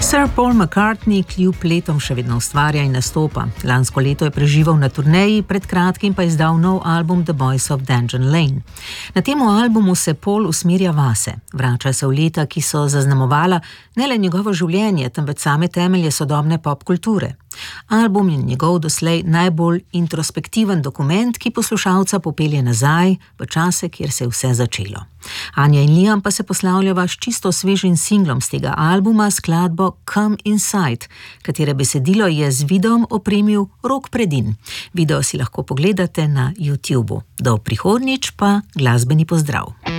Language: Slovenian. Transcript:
Sir Paul McCartney kljub letom še vedno ustvarja in nastopa. Lansko leto je preživel na turneji, pred kratkim pa izdal nov album The Boys of Dungeon Lane. Na tem albumu se Paul usmerja vase. Vrača se v leta, ki so zaznamovala ne le njegovo življenje, temveč same temelje sodobne popkulture. Album je njegov doslej najbolj introspektiven dokument, ki poslušalca popelje nazaj v čase, kjer se je vse začelo. Anja in Liam pa se poslavljava s čisto svežim singlom z tega albuma, skladbo Come Inside, katere besedilo je z videom opremil Rok Predin. Video si lahko pogledate na YouTubu. Do prihodnjič pa glasbeni pozdrav.